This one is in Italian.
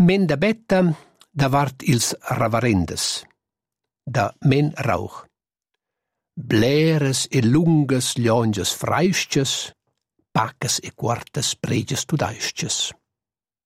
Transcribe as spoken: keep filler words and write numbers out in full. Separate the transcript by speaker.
Speaker 1: Men da betta davart ils ravarendas, da men rauch. Bleras e lungas liongias freischtgas, pacas e quartas pregias tudaistgas.